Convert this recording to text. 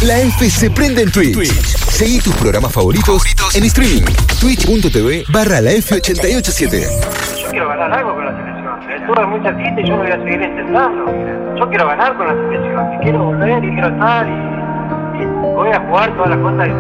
La F se prende en Twitch. Seguí tus programas favoritos en streaming. Twitch.tv/la F887. Yo quiero ganar algo con la selección. Estuve muy cerquita y yo lo voy a seguir intentando. Yo quiero ganar con la selección. Y quiero volver y quiero estar y voy a jugar todas las cosas